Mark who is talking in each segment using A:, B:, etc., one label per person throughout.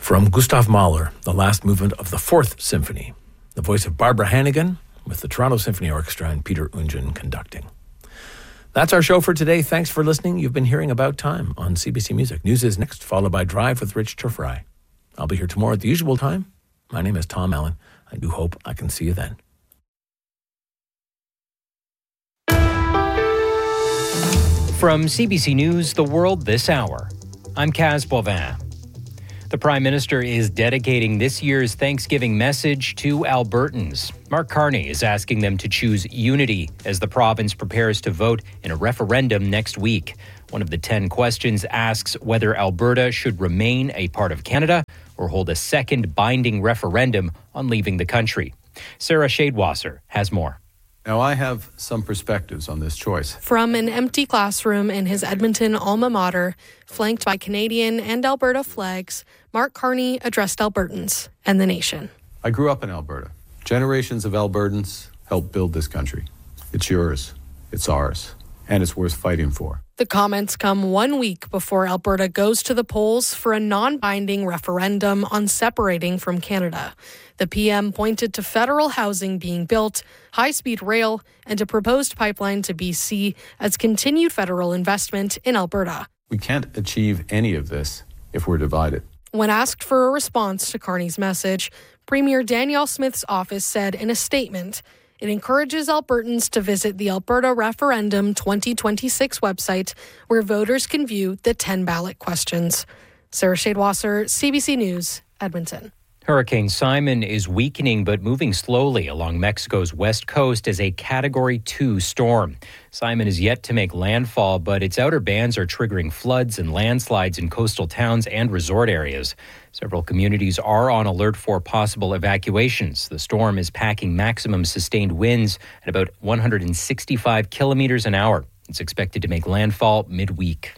A: From Gustav Mahler, the last movement of the Fourth Symphony. The voice of Barbara Hannigan with the Toronto Symphony Orchestra and Peter Ungen conducting. That's our show for today. Thanks for listening. You've been hearing About Time on CBC Music. News is next, followed by Drive with Rich Turfry. I'll be here tomorrow at the usual time. My name is Tom Allen. I do hope I can see you then.
B: From CBC News, The World This Hour, I'm Kaz Bovin. The Prime Minister is dedicating this year's Thanksgiving message to Albertans. Mark Carney is asking them to choose unity as the province prepares to vote in a referendum next week. One of the 10 questions asks whether Alberta should remain a part of Canada or hold a second binding referendum on leaving the country. Sarah Shadewasser has more.
C: Now, I have some perspectives on this choice.
D: From an empty classroom in his Edmonton alma mater, flanked by Canadian and Alberta flags, Mark Carney addressed Albertans and the nation.
C: I grew up in Alberta. Generations of Albertans helped build this country. It's yours, it's ours, and it's worth fighting for.
D: The comments come 1 week before Alberta goes to the polls for a non-binding referendum on separating from Canada. The PM pointed to federal housing being built, high-speed rail, and a proposed pipeline to BC as continued federal investment in Alberta.
C: We can't achieve any of this if we're divided.
D: When asked for a response to Carney's message, Premier Danielle Smith's office said in a statement, it encourages Albertans to visit the Alberta Referendum 2026 website, where voters can view the 10 ballot questions. Sarah Shadewasser, CBC News, Edmonton.
B: Hurricane Simon is weakening but moving slowly along Mexico's west coast as a Category 2 storm. Simon is yet to make landfall, but its outer bands are triggering floods and landslides in coastal towns and resort areas. Several communities are on alert for possible evacuations. The storm is packing maximum sustained winds at about 165 kilometers an hour. It's expected to make landfall midweek.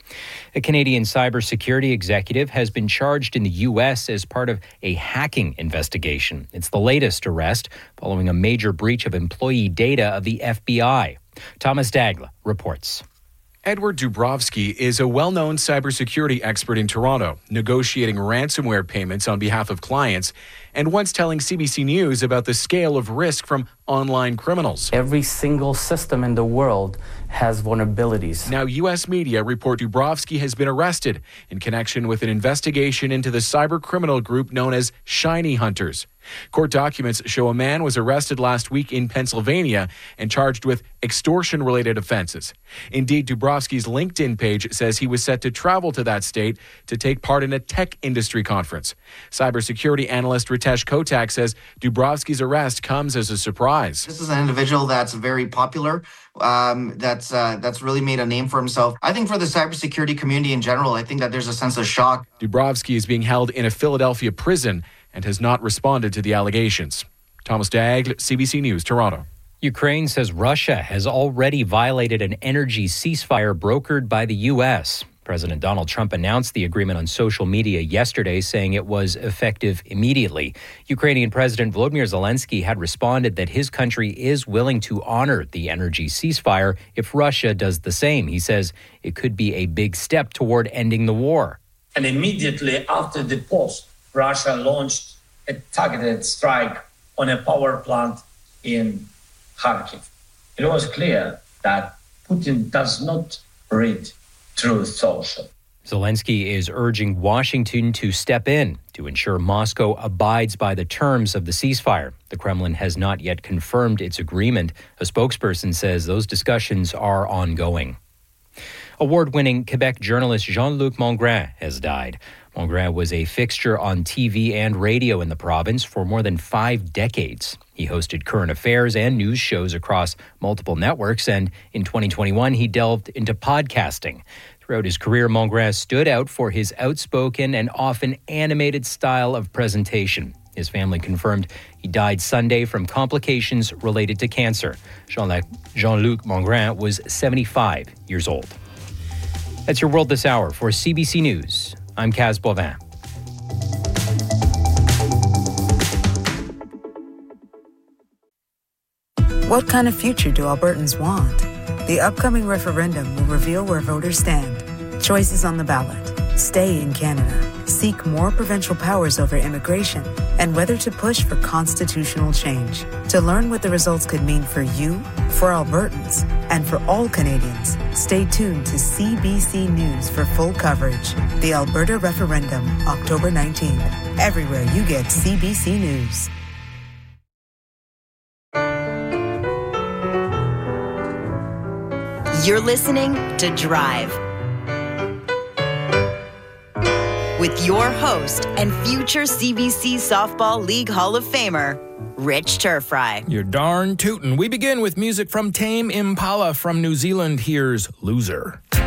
B: A Canadian cybersecurity executive has been charged in the U.S. as part of a hacking investigation. It's the latest arrest following a major breach of employee data of the FBI. Thomas Dagla reports.
E: Edward Dubrovsky is a well-known cybersecurity expert in Toronto, negotiating ransomware payments on behalf of clients, and once telling CBC News about the scale of risk from online criminals.
F: Every single system in the world has vulnerabilities.
E: Now, U.S. media report Dubrovsky has been arrested in connection with an investigation into the cyber criminal group known as Shiny Hunters. Court documents show a man was arrested last week in Pennsylvania and charged with extortion-related offenses. Indeed, Dubrovsky's LinkedIn page says he was set to travel to that state to take part in a tech industry conference. Cybersecurity analyst Ritesh Kotak says Dubrovsky's arrest comes as a surprise.
G: This is an individual that's very popular, that's really made a name for himself. I think for the cybersecurity community in general, I think that there's a sense of shock.
E: Dubrovsky is being held in a Philadelphia prison and has not responded to the allegations. Thomas Daigle, CBC News, Toronto.
B: Ukraine says Russia has already violated an energy ceasefire brokered by the U.S. President Donald Trump announced the agreement on social media yesterday, saying it was effective immediately. Ukrainian President Volodymyr Zelensky had responded that his country is willing to honor the energy ceasefire if Russia does the same. He says it could be a big step toward ending the war.
H: And immediately after the post, Russia launched a targeted strike on a power plant in Kharkiv. It was clear that Putin does not read Truth Social.
B: Zelensky is urging Washington to step in to ensure Moscow abides by the terms of the ceasefire. The Kremlin has not yet confirmed its agreement. A spokesperson says those discussions are ongoing. Award-winning Quebec journalist Jean-Luc Mongrain has died. Mongrain was a fixture on TV and radio in the province for more than 5 decades. He hosted current affairs and news shows across multiple networks, and in 2021, he delved into podcasting. Throughout his career, Mongrain stood out for his outspoken and often animated style of presentation. His family confirmed he died Sunday from complications related to cancer. Jean-Luc Mongrain was 75 years old. That's your World This Hour. For CBC News, I'm Kaz Bovin.
I: What kind of future do Albertans want? The upcoming referendum will reveal where voters stand. Choices on the ballot. stay in Canada, seek more provincial powers over immigration, and whether to push for constitutional change. To learn what the results could mean for you, for Albertans, and for all Canadians, stay tuned to CBC News for full coverage. The Alberta Referendum, October 19th. Everywhere you get CBC News.
J: You're listening to Drive with your host and future CBC Softball League Hall of Famer, Rich Turfry.
K: You're darn tootin'. We begin with music from Tame Impala from New Zealand. Here's Loser.